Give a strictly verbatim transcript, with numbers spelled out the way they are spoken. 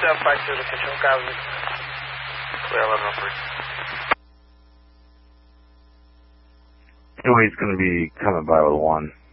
yourself back to the control cabinet. Clear eleven oh three. Anyway, he's going to be coming by with one.